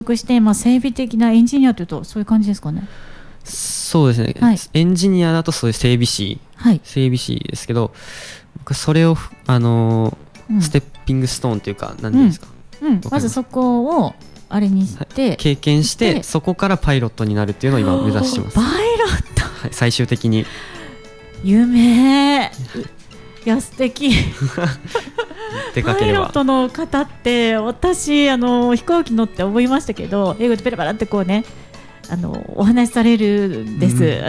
して、整備的なエンジニアというとそういう感じですかね。 そうですね、 はい、 エンジニアだとそういう整備士、 はい、 整備士ですけど、僕それをステッピングストーンというか何ていうんですか、 まずそこをあれにして、はい、 経験してそこからパイロットになるっていうのを今目指してます。 パイロット、 はい、最終的に夢いや素敵パイロットの方って私飛行機乗って覚えましたけど、英語でペラペラってこうねお話しされるんです、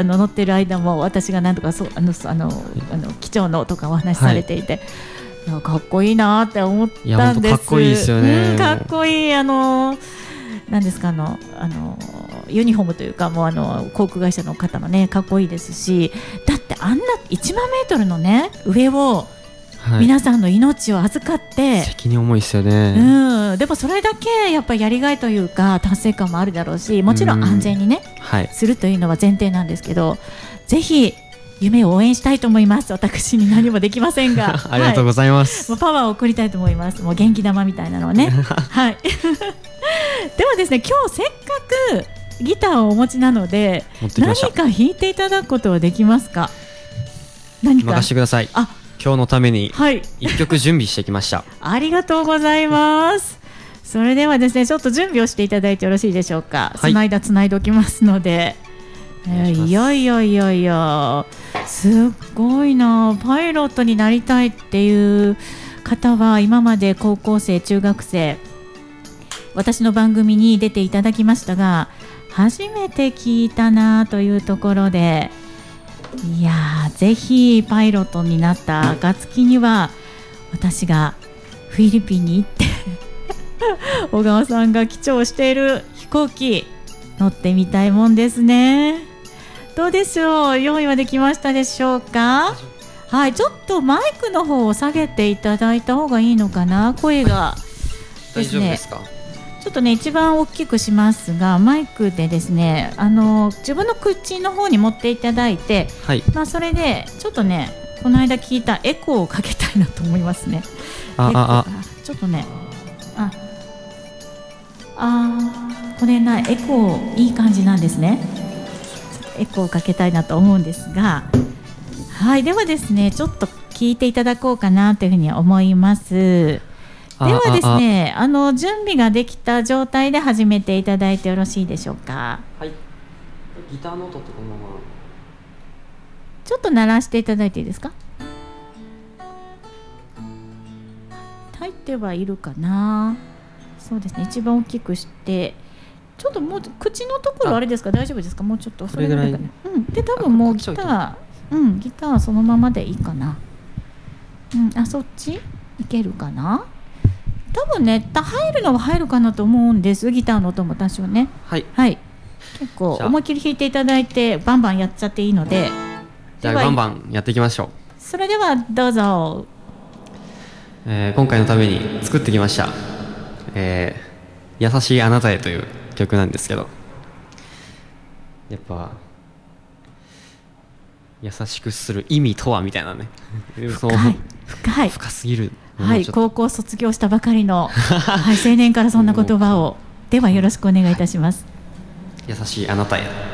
乗ってる間も私が何とか機長のとかお話しされていて、いやかっこいいなって思ったんです。 かっこいいですよね、 かっこいい何ですかユニフォームというかもう航空会社の方もねかっこいいですし、だってあんな1万メートルのね上を皆さんの命を預かって、 責任重いですよね、 でもそれだけやっぱりやりがいというか達成感もあるだろうし、もちろん安全にね、するというのは前提なんですけど、ぜひ夢を応援したいと思います。私に何もできませんがありがとうございます、 もうパワーを送りたいと思います。もう元気玉みたいなのをねはいではですね、今日せっかくギターをお持ちなので何か弾いていただくことはできますか？何か任せてください。今日のために1曲準備してきました、 ありがとうございます。それではですね、ちょっと準備をしていただいてよろしいでしょうか。つないでおきますので、いやいやいやいや、すっごいな。パイロットになりたいっていう方は今まで高校生、中学生、私の番組に出ていただきましたが初めて聞いたなというところで、いやぜひパイロットになった暁には私がフィリピンに行って小川さんが機長している飛行機乗ってみたいもんですね。どうでしょう、用意はできましたでしょうか？はい、ちょっとマイクの方を下げていただいた方がいいのかな、声が大丈夫ですか？ ちょっとね一番大きくしますが、マイクでですね自分の口の方に持っていただいて、それでちょっとねこの間聞いたエコーをかけたいなと思いますね。ちょっとねこれエコーいい感じなんですね。エコーをかけたいなと思うんですが、はい、ではですねちょっと聞いていただこうかなというふうに思います。ではですね、準備ができた状態で始めていただいてよろしいでしょうか。 はい。ギターの音ってこのままちょっと鳴らしていただいていいですか？入ってはいるかな。そうですね、一番大きくしてちょっともう口のところあれですか、大丈夫ですか？もうちょっとそれぐらいかな。で多分もうギターそのままでいいかな。そっちいけるかな。多分ね入るのは入るかなと思うんです。ギターの音も多少ね、はい結構思いっきり弾いていただいてバンバンやっちゃっていいので、 じゃあバンバンやっていきましょう。 それではどうぞ。 今回のために作ってきました優しいあなたへという曲なんですけど、やっぱ優しくする意味とはみたいなね深すぎる、 高校卒業したばかりの、青年からそんな言葉をではよろしくお願いいたします。 優しいあなたへ。